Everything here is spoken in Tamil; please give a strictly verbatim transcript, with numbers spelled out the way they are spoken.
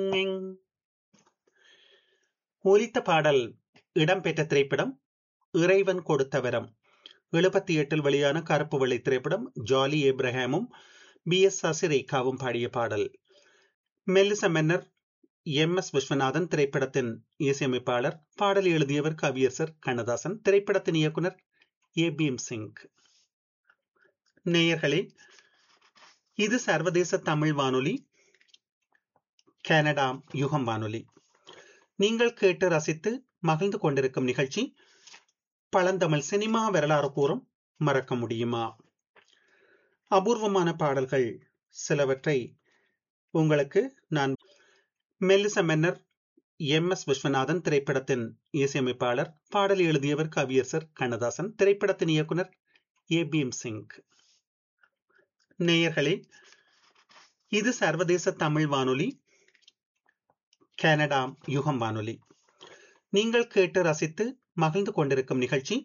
ஒலித்த பாடல் இடம்பெற்ற திரைப்படம் இறைவன் கொடுத்த வரம். எழுபத்தி எட்டில் வெளியான கருப்பு வெள்ளை திரைப்படம். ஜாலி ஏப்ரஹாமும் பி எஸ் சசிரேகாவும் பாடிய பாடல். மெல்லிச மன்னர் எம் எஸ் விஸ்வநாதன் திரைப்படத்தின் இசையமைப்பாளர். பாடல் எழுதியவர் கவியரசர் கண்ணதாசன். திரைப்படத்தின் இயக்குனர் ஏ பீம் சிங். நேயர்களே, இது சர்வதேச தமிழ் வானொலி, கனடா யுகம் வானொலி. நீங்கள் கேட்டு ரசித்து மகிழ்ந்து கொண்டிருக்கும் நிகழ்ச்சி பழந்தமிழ் சினிமா வரலாறு கூறும் மறக்க முடியுமா. அபூர்வமான பாடல்கள் சிலவற்றை உங்களுக்கு நான். மெல்லிச மன்னர் எம் எஸ் விஸ்வநாதன் திரைப்படத்தின் இசையமைப்பாளர். பாடல் எழுதியவர் கவியரசர் கண்ணதாசன். திரைப்படத்தின் இயக்குனர் ஏ பீம் சிங். நேயர்களே, இது சர்வதேச தமிழ் வானொலி, கனடா யுகம் வானொலி. நீங்கள் கேட்டு ரசித்து மகிழ்ந்து கொண்டிருக்கும் நிகழ்ச்சி